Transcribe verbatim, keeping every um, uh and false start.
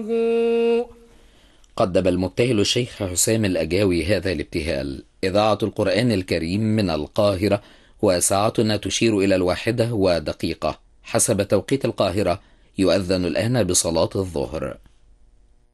قدم المبتهل الشيخ حسام الأجاوي هذا الابتهال. إذاعة القرآن الكريم من القاهرة، وساعتنا تشير إلى الواحدة ودقيقة حسب توقيت القاهرة. يؤذن الآن بصلاة الظهر.